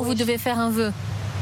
vous devez faire un vœu.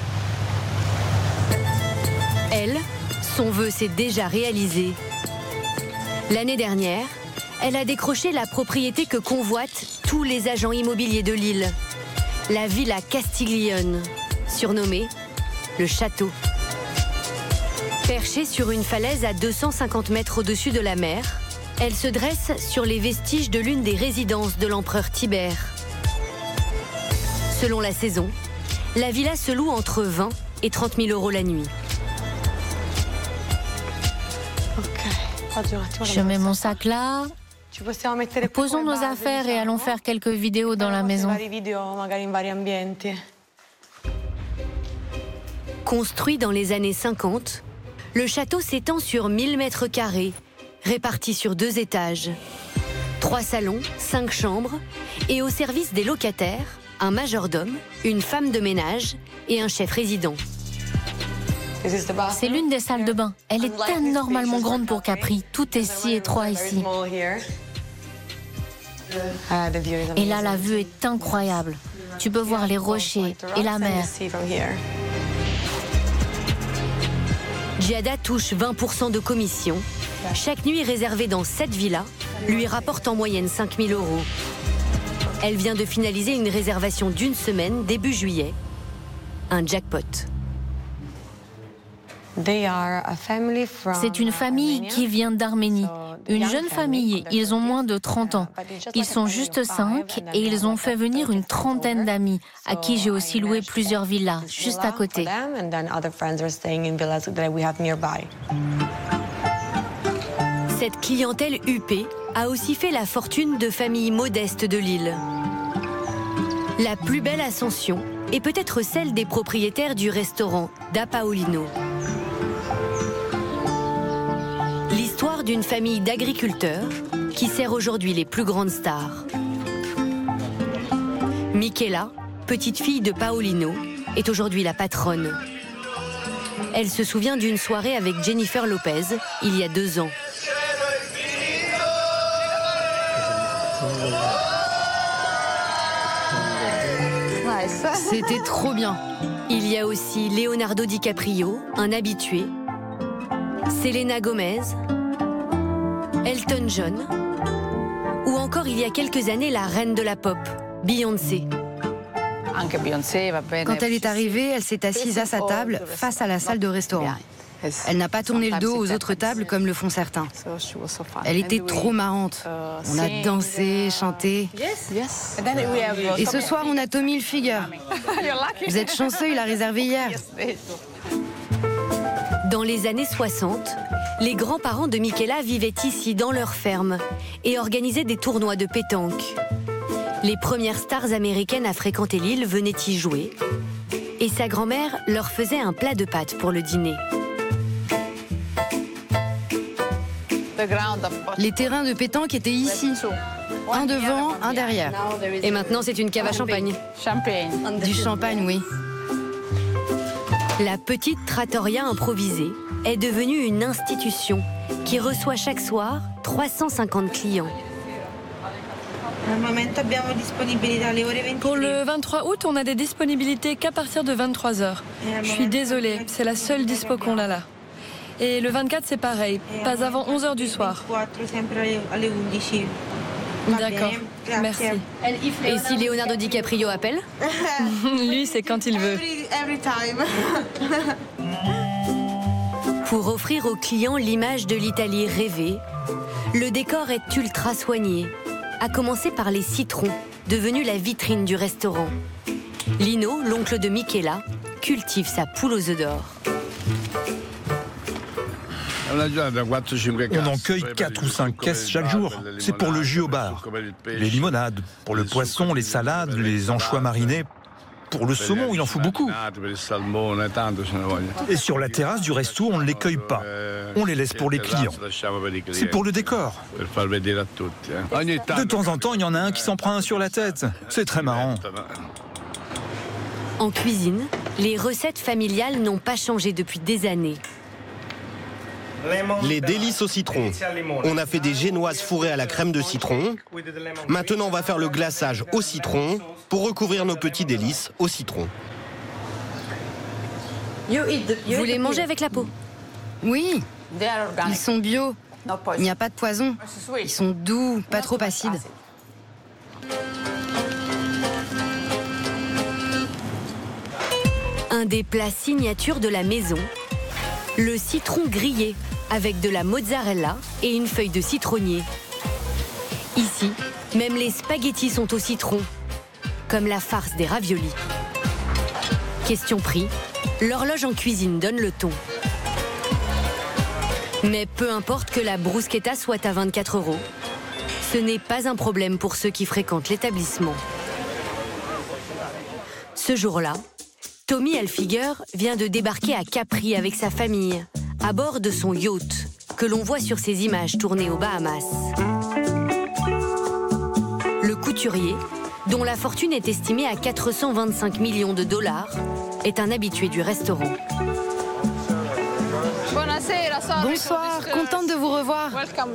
Elle, son vœu s'est déjà réalisé. L'année dernière, elle a décroché la propriété que convoitent tous les agents immobiliers de l'île. La Villa Castiglione, surnommée le château. Perchée sur une falaise à 250 mètres au-dessus de la mer, elle se dresse sur les vestiges de l'une des résidences de l'empereur Tibère. Selon la saison, la villa se loue entre 20 et 30 000 euros la nuit. Je mets mon sac là. Posons nos affaires et allons faire quelques vidéos dans la maison. Construit dans les années 50, le château s'étend sur 1000 mètres carrés, répartis sur 2 étages. 3 salons, 5 chambres, et au service des locataires, un majordome, une femme de ménage et un chef résident. C'est l'une des salles de bain. Elle est anormalement grande pour Capri. Tout est si étroit ici. Et là, la vue est incroyable. Tu peux voir les rochers et la mer. Giada touche 20% de commission. Chaque nuit réservée dans cette villa lui rapporte en moyenne 5 000 euros. Elle vient de finaliser une réservation d'1 semaine début juillet. Un jackpot. C'est une famille qui vient d'Arménie. Une jeune famille, ils ont moins de 30 ans. Ils sont juste 5 et ils ont fait venir une trentaine d'amis, à qui j'ai aussi loué plusieurs villas, juste à côté. Cette clientèle huppée a aussi fait la fortune de familles modestes de l'île. La plus belle ascension est peut-être celle des propriétaires du restaurant Da Paolino. L'histoire d'une famille d'agriculteurs qui sert aujourd'hui les plus grandes stars. Michela, petite fille de Paolino, est aujourd'hui la patronne. Elle se souvient d'une soirée avec Jennifer Lopez, il y a 2 ans. C'était trop bien. Il y a aussi Leonardo DiCaprio, un habitué, Selena Gomez, Elton John, ou encore il y a quelques années la reine de la pop, Beyoncé. Quand elle est arrivée, elle s'est assise à sa table face à la salle de restaurant. Elle n'a pas tourné le dos aux autres tables comme le font certains. Elle était trop marrante. On a dansé, chanté. Et ce soir, on a Tommy Hilfiger. Vous êtes chanceux, il a réservé hier. Dans les années 60, les grands-parents de Michela vivaient ici dans leur ferme et organisaient des tournois de pétanque. Les premières stars américaines à fréquenter l'île venaient y jouer et sa grand-mère leur faisait un plat de pâtes pour le dîner. Les terrains de pétanque étaient ici. Un devant, un derrière. Et maintenant, c'est une cave à champagne. Du champagne, oui. La petite trattoria improvisée est devenue une institution qui reçoit chaque soir 350 clients. Pour le 23 août, on a des disponibilités qu'à partir de 23h. Je suis désolée, c'est la seule dispo qu'on a là. Et le 24, c'est pareil, pas avant 11h du soir. D'accord, merci. Et si Leonardo DiCaprio appelle? Lui, c'est quand il veut. Pour offrir aux clients l'image de l'Italie rêvée, le décor est ultra soigné, à commencer par les citrons, devenus la vitrine du restaurant. Lino, l'oncle de Michela, cultive sa poule aux œufs d'or. On en cueille 4 ou 5 caisses chaque jour. C'est pour le jus au bar. Les limonades, pour le poisson, les salades, les anchois marinés. Pour le saumon, il en faut beaucoup. Et sur la terrasse du resto, on ne les cueille pas. On les laisse pour les clients. C'est pour le décor. De temps en temps, il y en a un qui s'en prend un sur la tête. C'est très marrant. En cuisine, les recettes familiales n'ont pas changé depuis des années. Les délices au citron. On a fait des génoises fourrées à la crème de citron. Maintenant, on va faire le glaçage au citron pour recouvrir nos petits délices au citron. Vous voulez manger avec la peau? Oui, ils sont bio. Il n'y a pas de poison. Ils sont doux, pas trop acides. Un des plats signatures de la maison, le citron grillé avec de la mozzarella et une feuille de citronnier. Ici, même les spaghettis sont au citron, comme la farce des raviolis. Question prix, l'horloge en cuisine donne le ton. Mais peu importe que la bruschetta soit à 24 €, ce n'est pas un problème pour ceux qui fréquentent l'établissement. Ce jour-là, Tommy Hilfiger vient de débarquer à Capri avec sa famille, à bord de son yacht, que l'on voit sur ces images tournées aux Bahamas. Le couturier, dont la fortune est estimée à 425 millions de $, est un habitué du restaurant. Bonsoir, contente de vous revoir.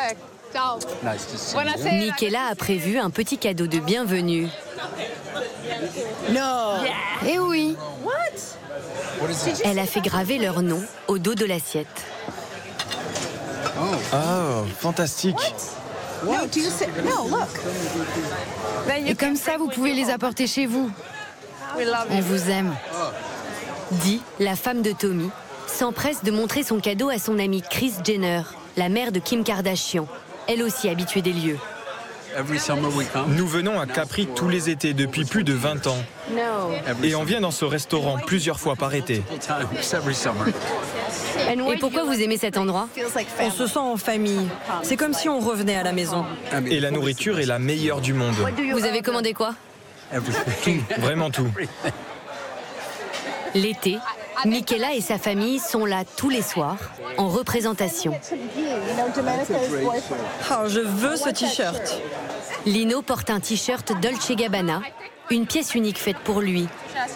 Michaela a prévu un petit cadeau de bienvenue. Eh oui. Elle a fait graver leur nom au dos de l'assiette. Oh, fantastique. Et comme ça, vous pouvez les apporter chez vous. On vous aime. Dee, la femme de Tommy, s'empresse de montrer son cadeau à son amie Kris Jenner, la mère de Kim Kardashian, elle aussi habituée des lieux. Nous venons à Capri tous les étés depuis plus de 20 ans. Et on vient dans ce restaurant plusieurs fois par été. Et pourquoi vous aimez cet endroit? On se sent en famille. C'est comme si on revenait à la maison. Et la nourriture est la meilleure du monde. Vous avez commandé quoi? Tout, vraiment tout. L'été, Michaela et sa famille sont là tous les soirs, en représentation. Oh, je veux ce t-shirt. Lino porte un t-shirt Dolce Gabbana, une pièce unique faite pour lui.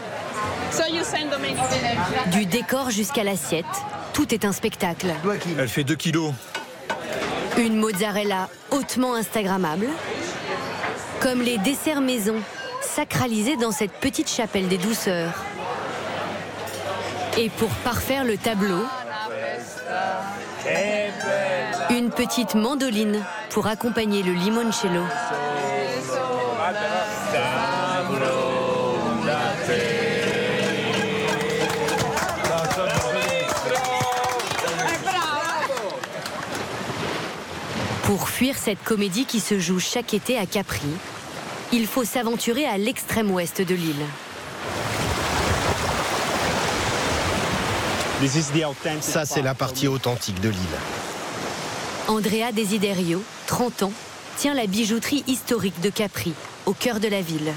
Du décor jusqu'à l'assiette, tout est un spectacle. Elle fait 2 kilos. Une mozzarella hautement instagrammable, comme les desserts maison, sacralisés dans cette petite chapelle des douceurs. Et pour parfaire le tableau, une petite mandoline pour accompagner le limoncello. Pour fuir cette comédie qui se joue chaque été à Capri, il faut s'aventurer à l'extrême ouest de l'île. Ça, c'est la partie authentique de l'île. Andrea Desiderio, 30 ans, tient la bijouterie historique de Capri, au cœur de la ville.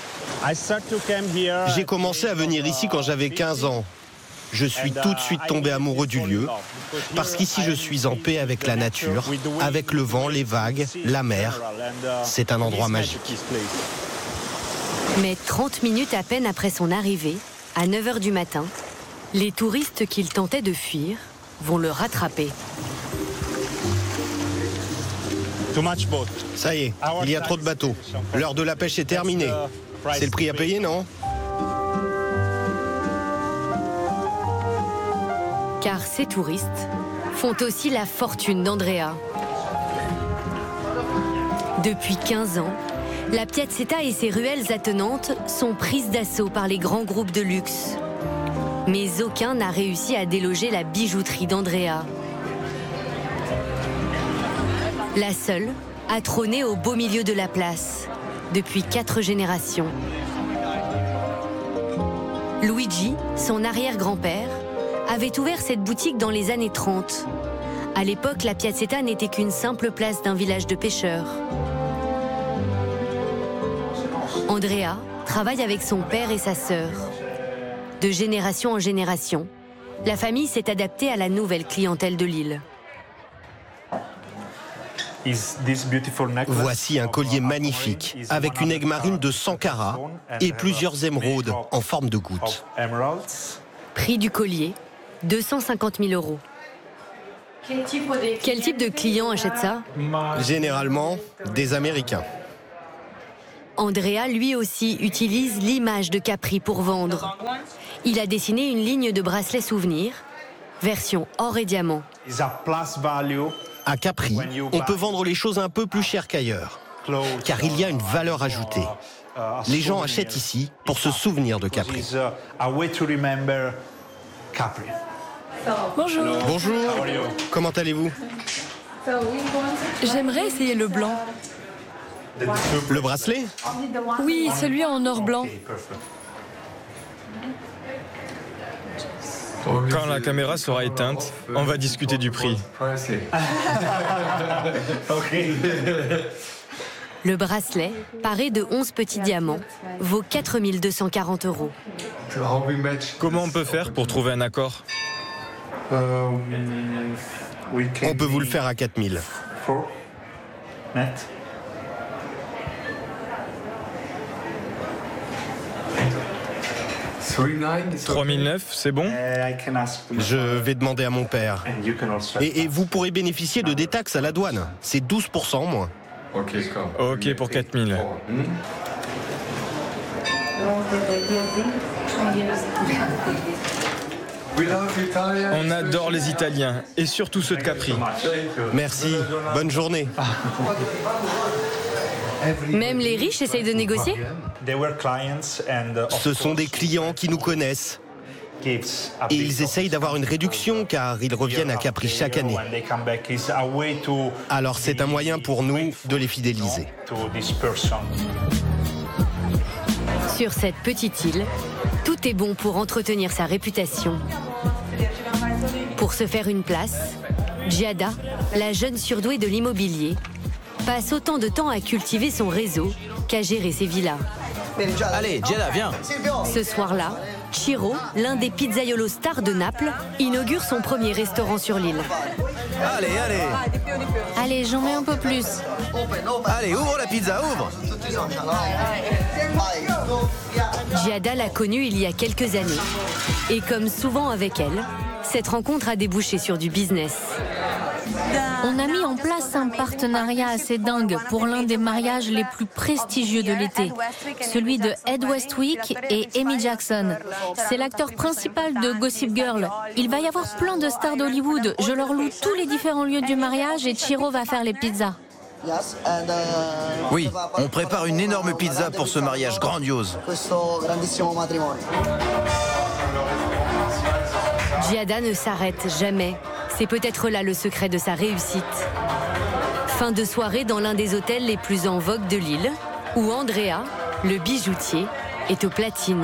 J'ai commencé à venir ici quand j'avais 15 ans. Je suis tout de suite tombé amoureux du lieu, parce qu'ici je suis en paix avec la nature, avec le vent, les vagues, la mer. C'est un endroit magique. Mais 30 minutes à peine après son arrivée, à 9 h du matin, les touristes qu'il tentait de fuir vont le rattraper. Ça y est, il y a trop de bateaux. L'heure de la pêche est terminée. C'est le prix à payer, non? Car ces touristes font aussi la fortune d'Andrea. Depuis 15 ans, la Piazzetta et ses ruelles attenantes sont prises d'assaut par les grands groupes de luxe. Mais aucun n'a réussi à déloger la bijouterie d'Andrea. La seule a trôné au beau milieu de la place, depuis 4 générations. Luigi, son arrière-grand-père, avait ouvert cette boutique dans les années 30. À l'époque, la Piazzetta n'était qu'une simple place d'un village de pêcheurs. Andrea travaille avec son père et sa sœur. De génération en génération, la famille s'est adaptée à la nouvelle clientèle de l'île. Voici un collier magnifique, avec une aigue marine de 100 carats et plusieurs émeraudes en forme de gouttes. Prix du collier, 250 000 €. Quel type de client achète ça? Généralement, des Américains. Andrea, lui aussi, utilise l'image de Capri pour vendre. Il a dessiné une ligne de bracelets souvenirs, version or et diamant. À Capri, on peut vendre les choses un peu plus chères qu'ailleurs, car il y a une valeur ajoutée. Les gens achètent ici pour se souvenir de Capri. Bonjour. Bonjour, comment allez-vous? J'aimerais essayer le blanc. Le bracelet? Oui, celui en or blanc. Quand la caméra sera éteinte, on va discuter du prix. Le bracelet, paré de 11 petits diamants, vaut 4 240 €. Comment on peut faire pour trouver un accord? On peut vous le faire à 4 000. 3009, c'est bon? Je vais demander à mon père. Et vous pourrez bénéficier de détaxes à la douane. C'est 12% en moins. Ok pour 4000. On adore les Italiens, et surtout ceux de Capri. Merci, bonne journée. Même les riches essayent de négocier? Ce sont des clients qui nous connaissent. Et ils essayent d'avoir une réduction car ils reviennent à Capri chaque année. Alors c'est un moyen pour nous de les fidéliser. Sur cette petite île, tout est bon pour entretenir sa réputation. Pour se faire une place, Giada, la jeune surdouée de l'immobilier, passe autant de temps à cultiver son réseau qu'à gérer ses villas. Allez, Giada, viens. Ce soir-là, Ciro, l'un des pizzaiolos stars de Naples, inaugure son premier restaurant sur l'île. Allez, allez. Allez, j'en mets un peu plus. Allez, ouvre la pizza, ouvre. Giada l'a connue il y a quelques années. Et comme souvent avec elle, cette rencontre a débouché sur du business. On a mis en place un partenariat assez dingue pour l'un des mariages les plus prestigieux de l'été, celui de Ed Westwick et Amy Jackson. C'est l'acteur principal de Gossip Girl. Il va y avoir plein de stars d'Hollywood. Je leur loue tous les différents lieux du mariage et Ciro va faire les pizzas. Oui, on prépare une énorme pizza pour ce mariage grandiose. Giada ne s'arrête jamais. C'est peut-être là le secret de sa réussite. Fin de soirée dans l'un des hôtels les plus en vogue de l'île, où Andrea, le bijoutier, est au platine.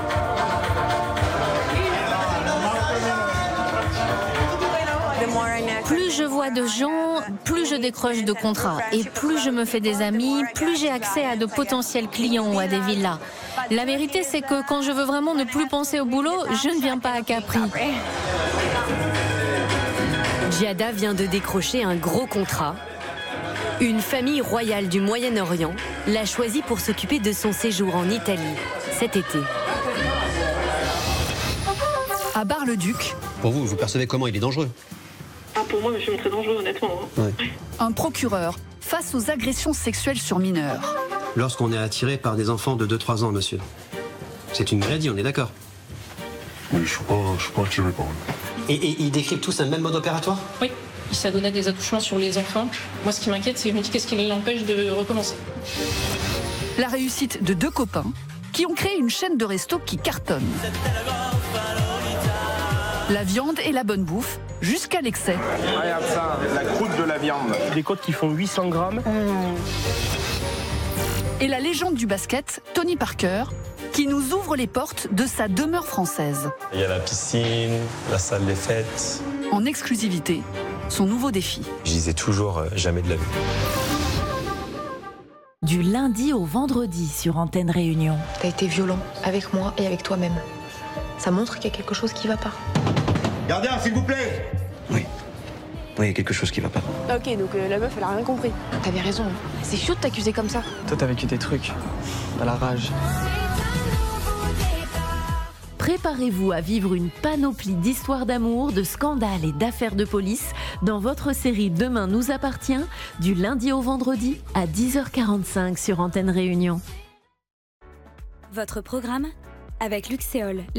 Plus je vois de gens, plus je décroche de contrats. Et plus je me fais des amis, plus j'ai accès à de potentiels clients ou à des villas. La vérité, c'est que quand je veux vraiment ne plus penser au boulot, je ne viens pas à Capri. Giada vient de décrocher un gros contrat. Une famille royale du Moyen-Orient l'a choisi pour s'occuper de son séjour en Italie cet été. À Bar-le-Duc. Pour vous, vous percevez comment il est dangereux? Pour moi, je suis très dangereux, honnêtement. Ouais. Un procureur face aux agressions sexuelles sur mineurs. Lorsqu'on est attiré par des enfants de 2-3 ans, monsieur. C'est une maladie, on est d'accord? Oui, je suis pas attiré par eux. Et ils décrivent tous un même mode opératoire? Oui, il s'adonnait des attouchements sur les enfants. Moi, ce qui m'inquiète, c'est que je me dis qu'est-ce qui l'empêche de recommencer. La réussite de deux copains qui ont créé une chaîne de restos qui cartonne. La viande et la bonne bouffe, jusqu'à l'excès. Regarde ça, la croûte de la viande. Des côtes qui font 800 grammes. Et la légende du basket, Tony Parker, qui nous ouvre les portes de sa demeure française. Il y a la piscine, la salle des fêtes. En exclusivité, son nouveau défi. Je disais toujours jamais de la vie. Du lundi au vendredi sur Antenne Réunion. T'as été violent avec moi et avec toi-même. Ça montre qu'il y a quelque chose qui va pas. Gardien, s'il vous plaît. Oui, il y a quelque chose qui va pas. Ok, donc la meuf, elle a rien compris. T'avais raison. C'est chaud de t'accuser comme ça. Toi, t'as vécu des trucs. T'as la rage. Préparez-vous à vivre une panoplie d'histoires d'amour, de scandales et d'affaires de police dans votre série Demain nous appartient, du lundi au vendredi à 10h45 sur Antenne Réunion. Votre programme avec Luxéol.